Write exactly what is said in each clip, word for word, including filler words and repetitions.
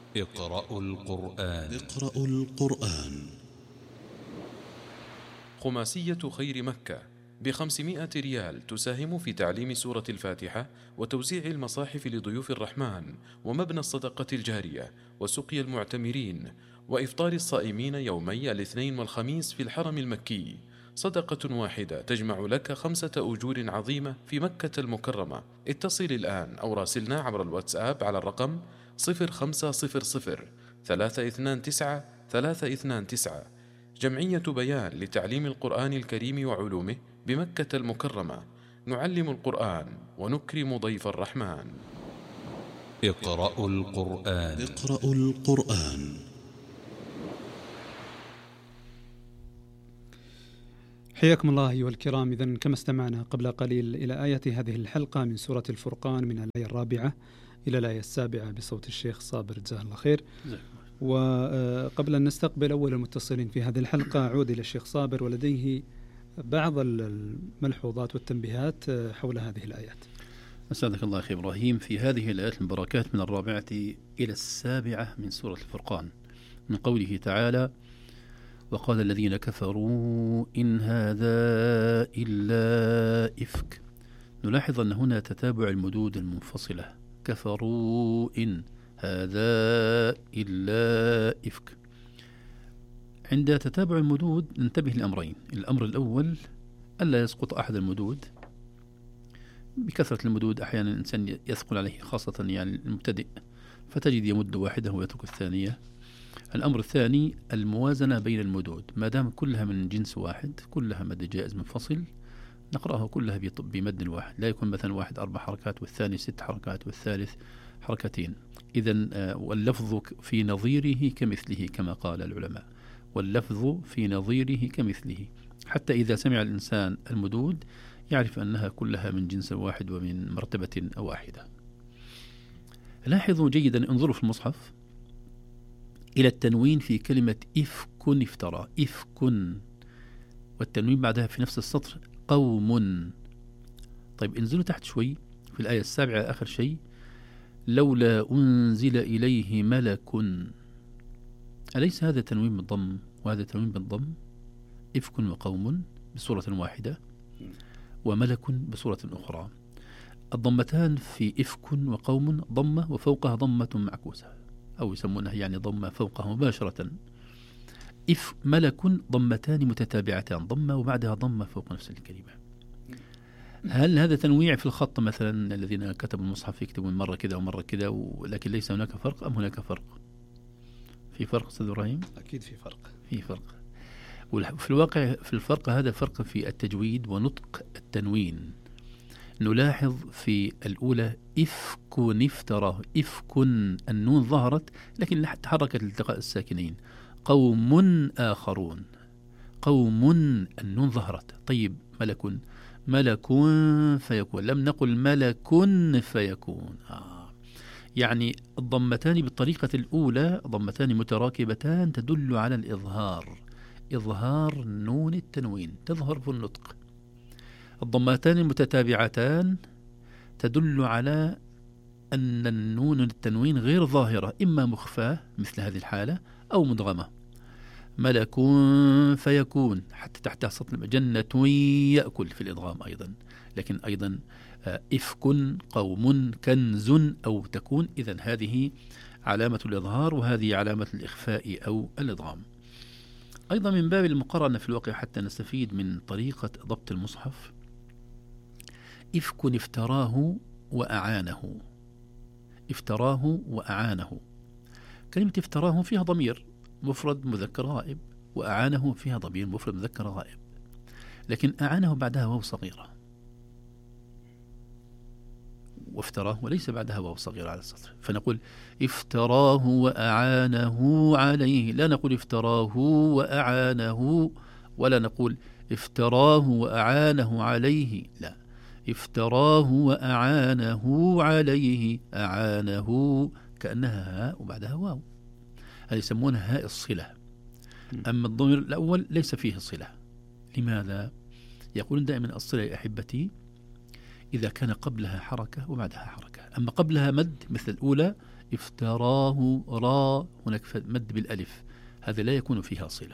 اقرأوا القرآن. اقرأوا القرآن. خماسية خير مكة بخمسمائة ريال تساهم في تعليم سورة الفاتحة وتوزيع المصاحف لضيوف الرحمن ومبنى الصدقة الجارية وسقي المعتمرين وإفطار الصائمين يومي الاثنين والخميس في الحرم المكي. صدقة واحدة تجمع لك خمسة أجور عظيمة في مكة المكرمة. اتصل الآن أو راسلنا عبر الواتساب على الرقم صفر خمسة صفر صفر ثلاثة اثنان تسعة ثلاثة اثنان تسعة. جمعية بيان لتعليم القرآن الكريم وعلومه بمكة المكرمة. نعلم القرآن ونكرم ضيف الرحمن. اقرأوا القرآن. اقرأوا القرآن. حياكم الله أيها الكرام. إذن كما استمعنا قبل قليل إلى آية هذه الحلقة من سورة الفرقان من الآية الرابعة إلى الآية السابعة بصوت الشيخ صابر جزاه الله خير. وقبل أن نستقبل أول المتصلين في هذه الحلقة أعود إلى الشيخ صابر ولديه بعض الملحوظات والتنبيهات حول هذه الآيات. أسعدك الله أخي إبراهيم. في هذه الآيات المباركات من الرابعة إلى السابعة من سورة الفرقان من قوله تعالى: وقال الذين كفروا إن هذا إلا إفك. نلاحظ أن هنا تتابع المدود المنفصلة. كفروا إن هذا إلا إفك. عند تتابع المدود ننتبه لأمرين. الأمر الأول ألا يسقط أحد المدود. بكثرة المدود أحيانا الإنسان يثقل عليه، خاصة يعني المبتدئ، فتجد يمد واحدة ويترك الثانية. الأمر الثاني الموازنة بين المدود، ما دام كلها من جنس واحد، كلها مد جائز منفصل، نقرأها كلها بمد واحد، لا يكون مثلا واحد أربع حركات والثاني ست حركات والثالث حركتين. إذن واللفظ في نظيره كمثله كما قال العلماء، واللفظ في نظيره كمثله، حتى إذا سمع الإنسان المدود يعرف أنها كلها من جنس واحد ومن مرتبة واحدة. لاحظوا جيدا، انظروا في المصحف إلى التنوين في كلمة إفك افترى، إفك، والتنوين بعدها في نفس السطر قوم. طيب انزلوا تحت شوي في الآية السابعة آخر شيء: لولا أنزل إليه ملك. أليس هذا تنوين بالضم وهذا تنوين بالضم؟ إفك وقوم بصورة واحدة وملك بصورة أخرى. الضمتان في إفك وقوم ضمة وفوقها ضمة معكوسة، أو يسمونها يعني ضمة فوقها مباشرة. إف ملك ضمتان متتابعتان، ضمة وبعدها ضمة فوق نفس الكلمة. هل هذا تنويع في الخط مثلا؟ الذين كتبوا المصحف يكتبون مرة كذا ومرة كذا، ولكن ليس هناك فرق، أم هناك فرق؟ في فرق أستاذ إبراهيم؟ أكيد في فرق. في فرق. وفي الواقع في الفرق هذا فرق في التجويد ونطق التنوين. نلاحظ في الأولى إفك افترى، إفك النون ظهرت لكن تحركت لالتقاء الساكنين. قوم آخرون، قوم النون ظهرت. طيب ملك، ملك فيكون، لم نقل ملك فيكون. آه. يعني الضمتان بالطريقة الأولى ضمتان متراكبتان تدل على الإظهار، إظهار نون التنوين تظهر في النطق. الضمتان المتتابعتان تدل على أن النون التنوين غير ظاهرة، إما مخفاة مثل هذه الحالة أو مدغمة. ملك فيكون حتى تحتها سطر جنة يأكل في الإدغام أيضا، لكن أيضا إفك قوم كنز أو تكون. إذن هذه علامة الإظهار وهذه علامة الإخفاء أو الإدغام. أيضا من باب المقارنة في الواقع حتى نستفيد من طريقة ضبط المصحف: إفك افتراه وأعانه، افتراه وأعانه. كلمة افتراه فيها ضمير مفرد مذكر غائب، وأعانه فيها ضمير مفرد مذكر غائب، لكن أعانه بعدها واو صغيرة، وافتراه وليس بعدها واو صغيرة على السطر، فنقول افتراه وأعانه عليه، لا نقول افتراه وأعانه، ولا نقول افتراه وأعانه عليه، لا، افتراه وأعانه عليه، أعانه كأنها هاء وبعدها واو، هذه يسمونها هاء الصلة. أما الضمير الأول ليس فيه صلة. لماذا؟ يقولون دائما الصلة يا أحبتي إذا كان قبلها حركة وبعدها حركة، أما قبلها مد مثل الأولى افتراه را هناك مد بالألف، هذا لا يكون فيها صلة.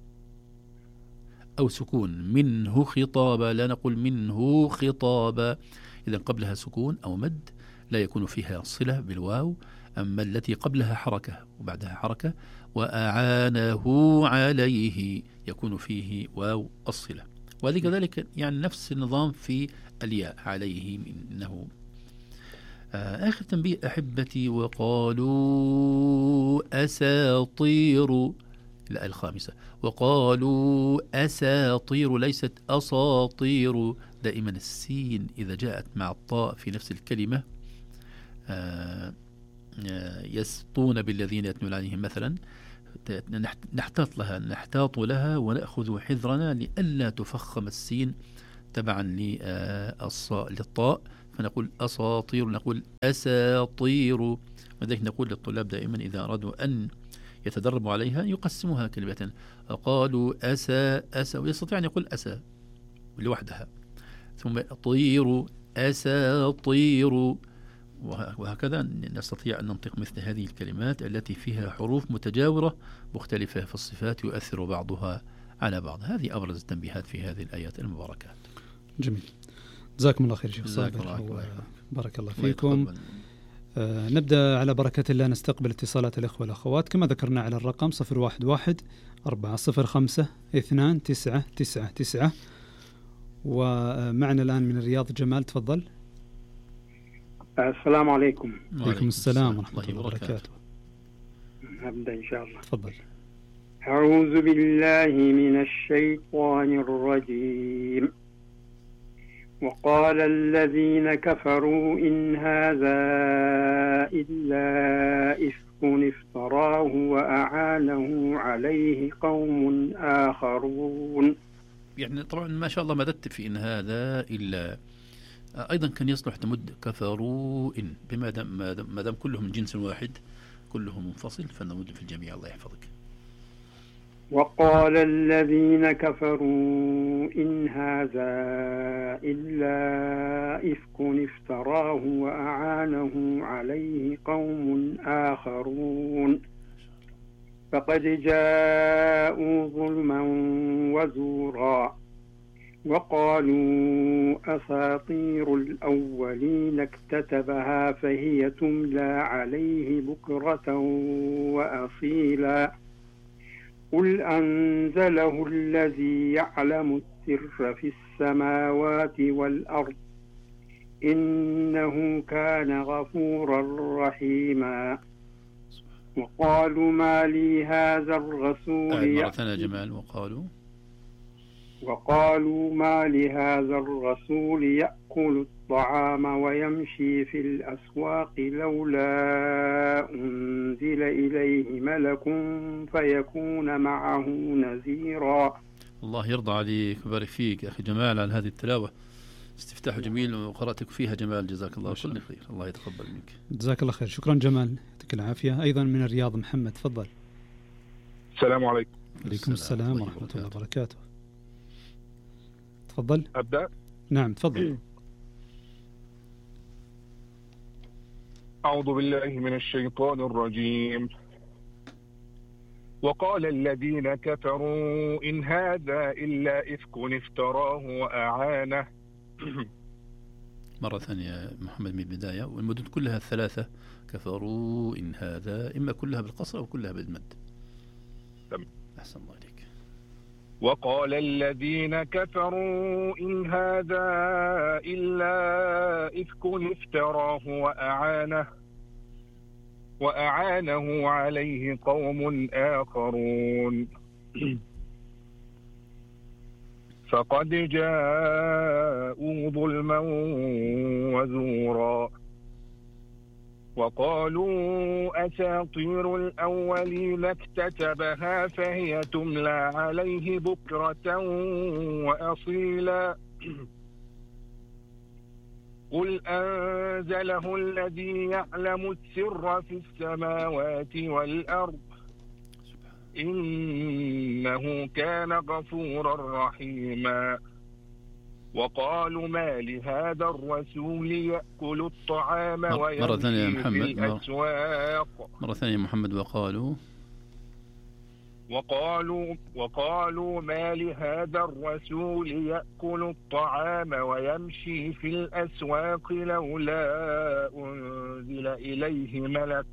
أو سكون منه خطابا، لا نقول منه خطابا، إذا قبلها سكون أو مد لا يكون فيها صلة بالواو. أما التي قبلها حركة وبعدها حركة، وأعانه عليه يكون فيه واو الصلة. وهذه كذلك يعني نفس النظام في الياء عليه إنه. آه آخر تنبيه أحبتي، وقالوا أساطير، لا الخامسة، وقالوا أساطير ليست أساطير. دائما السين إذا جاءت مع الطاء في نفس الكلمة آه يسطون بالذين يتلون عليهم مثلا، نحتاط لها نحتاط لها ونأخذ حذرنا لئلا تفخم السين تبعا للطاء، فنقول أساطير، نقول أساطير. ولذلك نقول للطلاب دائما إذا أرادوا أن يتدربوا عليها يقسموها كلمة، قالوا أسا أسا، ويستطيع أن يقول أسا لوحدها، ثم طير أساطير، وهكذا نستطيع أن ننطق مثل هذه الكلمات التي فيها حروف متجاورة مختلفة في الصفات يؤثر بعضها على بعض. هذه أبرز التنبيهات في هذه الآيات المباركات. جميل، جزاكم الله خير شيخ صابر، بارك الله فيكم. آه نبدأ على بركة الله، نستقبل اتصالات الأخوة والأخوات كما ذكرنا على الرقم صفر واحد واحد أربعة صفر خمسة اثنان تسعة تسعة تسعة. ومعنا الآن من الرياض جمال، تفضل. السلام عليكم. وعليكم السلام ورحمة الله وبركاته. نبدأ إن شاء الله. تفضل. أعوذ بالله من الشيطان الرجيم. وقال الذين كفروا إن هذا إلا إفك افتراه وأعانه عليه قوم آخرون. يعني طبعا ما شاء الله مددت في إن هذا إلا، أيضا كان يصلح تمد كفروا إن، بما دام ما دام كلهم من جنس واحد كلهم منفصل فنمد في الجميع. الله يحفظك. وقال الذين كفروا إن هذا إلا إفك افتراه وأعانه عليه قوم آخرون فقد جاءوا ظلما وزورا وقالوا أساطير الأولين اكتتبها فهي تملى عليه بكرة وأصيلا قل أنزله الذي يعلم السر في السماوات والأرض إنه كان غفورا رحيما. وقالوا ما لي هذا الرسول مرة ثانية جمال. وقالوا وقالوا ما لهذا الرسول يأكل الطعام ويمشي في الأسواق لولا أنزل إليه ملك فيكون معه نذيرا. الله يرضى عليك ويبارك فيك يا أخي جمال على هذه التلاوة، استفتاح جميل وقرأتك فيها جمال، جزاك الله كل خير. الله يتقبل منك. جزاك الله خير، شكرا جمال، يعطيك العافية. أيضا من الرياض محمد، تفضل. السلام عليكم. عليكم السلام ورحمة الله وبركاته. تفضل. أبدأ؟ نعم تفضل. أعوذ بالله من الشيطان الرجيم. وقال الذين كفروا إن هذا إلا إفك افتراه وأعانه. مرة ثانية محمد من البداية، والمدن كلها الثلاثة كفروا إن هذا، إما كلها بالقصر أو كلها بالمد. تمام. أحسن الله عليك. وقال الذين كفروا إن هذا إلا إفك افتراه وأعانه وأعانه عليه قوم آخرون فقد جاءوا ظلما وزورا وقالوا أساطير الأولين اكتتبها فهي تملى عليه بكرة وأصيلا قل أنزله الذي يعلم السر في السماوات والأرض إنه كان غفورا رحيما وقالوا ما لهذا الرسول يأكل الطعام مرة ثانية يا ويمشي في محمد الأسواق مرة ثانية يا محمد وقالوا وقالوا وقالوا ما لهذا الرسول يأكل الطعام ويمشي في الأسواق لولا أنزل إليه ملك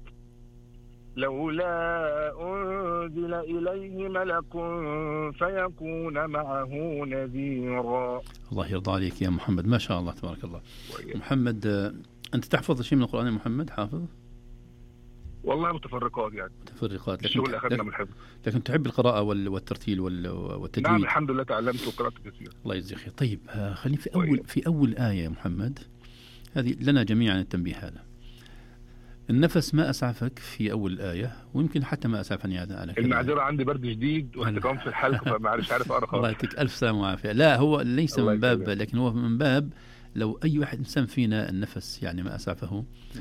لولا أنزل إليه ملك فيكون معه نذيرا. الله يرضى عليك يا محمد، ما شاء الله تبارك الله. محمد أنت تحفظ شيء من القرآن يا محمد؟ حافظ؟ والله متفرقات يعني متفرقات، لكن الشغل أخذنا لكن, من الحفظ. لكن تحب القراءة والترتيل والتجويد؟ نعم الحمد لله تعلمت وقرأت كثير. الله يجزيك خير. طيب خلينا في أول في أول آية يا محمد، هذه لنا جميعا التنبيه هذا. النفس ما أسعفك في أول الآية، ويمكن حتى ما أسعفني على كذا. المعذرة عندي برد شديد واحتقان في الحلق فما عارف عارف أقرأ. الله يعطيك ألف سلامة وعافية. لا هو ليس من باب، لكن هو من باب لو أي واحد إنسان فينا النفس يعني ما أسعفه